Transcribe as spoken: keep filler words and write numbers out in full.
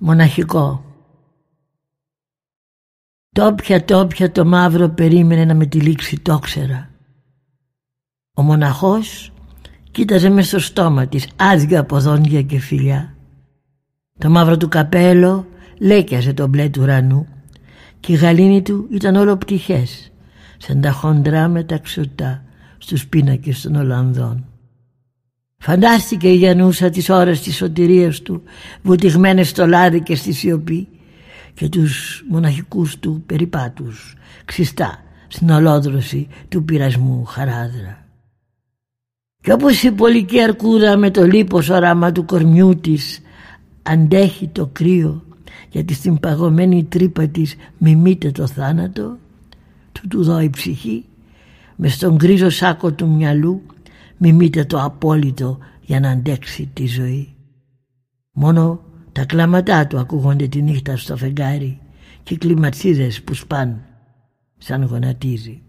Μοναχικό. Τόπια τόπια το μαύρο περίμενε να με τυλίξει τόξερα. Ο μοναχός κοίταζε μες στο στόμα της, άδεια από δόντια και φιλιά. Το μαύρο του καπέλο λέκιαζε το μπλε του ουρανού και η γαλήνη του ήταν όλο πτυχές, σαν τα χοντρά μεταξωτά στους πίνακες των Ολλανδών. Φαντάστηκε η Γιαννούσα τις ώρες της σωτηρίας του, βουτυγμένες στο λάδι και στη σιωπή, και τους μοναχικούς του περιπάτους ξιστά στην ολόδρωση του πειρασμού χαράδρα. Κι όπως η πολική αρκούδα με το λίπος οράμα του κορμιού της αντέχει το κρύο, γιατί στην παγωμένη τρύπα της μιμείται το θάνατο, τούτου δω η ψυχή μες στον γκρίζο σάκο του μυαλού μιμείται το απόλυτο για να αντέξει τη ζωή. Μόνο τα κλάματά του ακούγονται τη νύχτα στο φεγγάρι και οι κλιματσίδες που σπάν σαν γονατίζει.